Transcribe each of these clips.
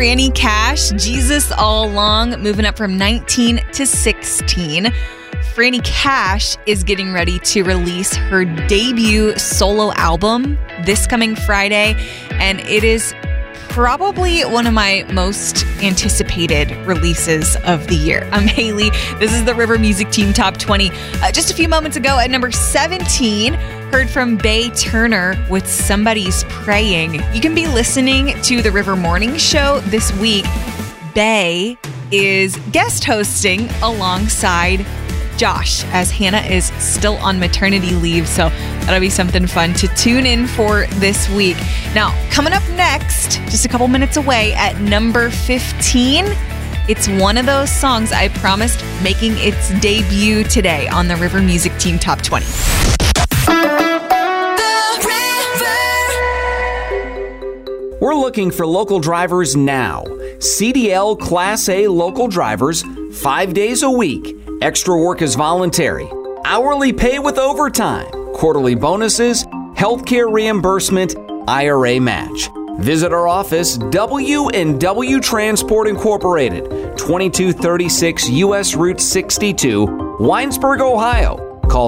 Franny Cash, Jesus All Along, moving up from 19 to 16. Franny Cash is getting ready to release her debut solo album this coming Friday, and it is probably one of my most anticipated releases of the year. I'm Haley. This is the River Music Team Top 20. Just a few moments ago at number 17, heard from Bay Turner with Somebody's Praying. You can be listening to the River Morning Show this week. Bay is guest hosting alongside Josh, as Hannah is still on maternity leave, so that'll be something fun to tune in for this week. Now, coming up next, just a couple minutes away at number 15, it's one of those songs I promised making its debut today on the River Music Team Top 20. We're looking for local drivers now. CDL Class A local drivers, 5 days a week. Extra work is voluntary. Hourly pay with overtime. Quarterly bonuses, healthcare reimbursement, IRA match. Visit our office, W&W Transport Incorporated, 2236 U.S. Route 62, Winesburg, Ohio. Call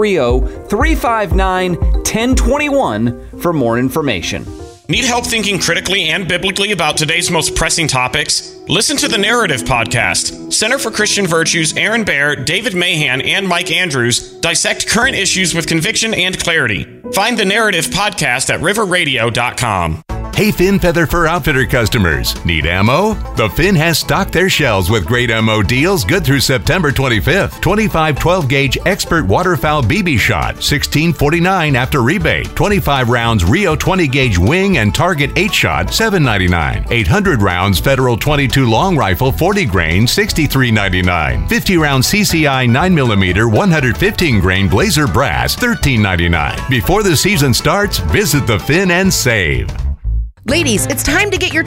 330-359-1021 for more information. Need help thinking critically and biblically about today's most pressing topics? Listen to the Narrative Podcast. Center for Christian Virtues, Aaron Baer, David Mahan, and Mike Andrews dissect current issues with conviction and clarity. Find the Narrative Podcast at riverradio.com. Hey Finn Feather Fur Outfitter customers, need ammo? The Finn has stocked their shelves with great ammo deals good through September 25th. 25 12-gauge Expert Waterfowl BB Shot, $16.49 after rebate. 25 rounds Rio 20-gauge Wing and Target 8-Shot, $7.99. 800 rounds Federal 22 Long Rifle 40 grain, $63.99. 50 round CCI 9mm 115 grain Blazer Brass, $13.99. Before the season starts, visit the Finn and save. Ladies, it's time to get your